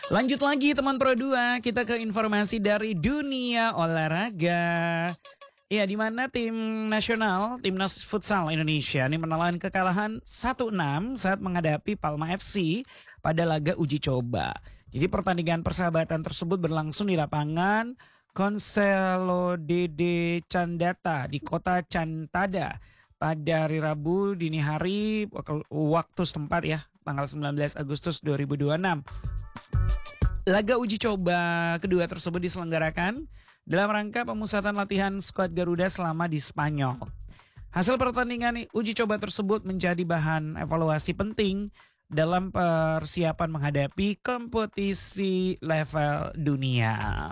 Lanjut lagi teman Pro 2, kita ke informasi dari dunia olahraga. Ya, di mana tim nasional, timnas futsal Indonesia ini menelan kekalahan 1-6 saat menghadapi Palma FC pada laga uji coba. Jadi pertandingan persahabatan tersebut berlangsung di lapangan Konselo Dede Candata di kota Cantada pada hari Rabu dini hari waktu setempat ya, tanggal 19 Agustus 2026. Laga uji coba kedua tersebut diselenggarakan dalam rangka pemusatan latihan skuad Garuda selama di Spanyol. Hasil pertandingan uji coba tersebut menjadi bahan evaluasi penting dalam persiapan menghadapi kompetisi level dunia.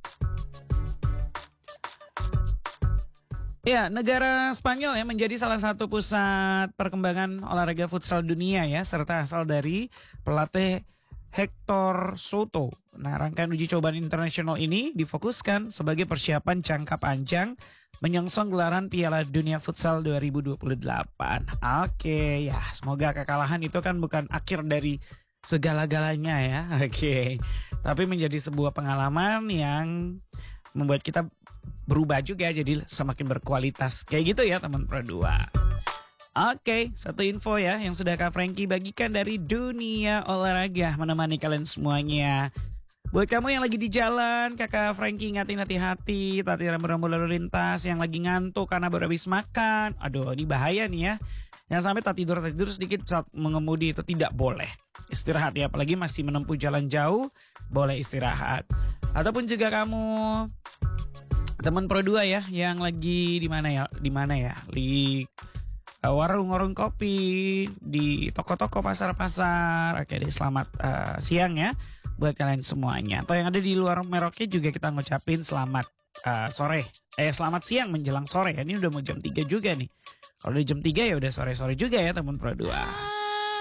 Ya, negara Spanyol ya menjadi salah satu pusat perkembangan olahraga futsal dunia ya, serta asal dari pelatih Hector Soto. Nah, rangkaian uji coba internasional ini difokuskan sebagai persiapan jangka panjang menyongsong gelaran Piala Dunia Futsal 2028. Oke, ya semoga kekalahan itu kan bukan akhir dari segala-galanya ya. Oke, tapi menjadi sebuah pengalaman yang membuat kita berubah juga jadi semakin berkualitas. Kayak gitu ya teman Pro 2. Oke, satu info ya yang sudah Kak Frankie bagikan dari dunia olahraga menemani kalian semuanya. Buat kamu yang lagi di jalan, Kakak Frankie ingatin hati-hati, tadi rambu-rambu lalu lintas, yang lagi ngantuk karena baru habis makan. Aduh, ini bahaya nih ya. Yang sampai tidur sedikit saat mengemudi itu tidak boleh. Istirahat ya, apalagi masih menempuh jalan jauh, boleh istirahat. Ataupun juga kamu teman Pro 2 ya yang lagi di mana ya? Di warung-warung kopi, di toko-toko pasar-pasar. Oke deh, selamat siang ya buat kalian semuanya. Atau yang ada di luar Merauke juga kita ngucapin selamat sore. Selamat siang menjelang sore ya. Ini udah mau jam 3 juga nih. Kalau udah jam 3 ya udah sore-sore juga ya teman Pro 2.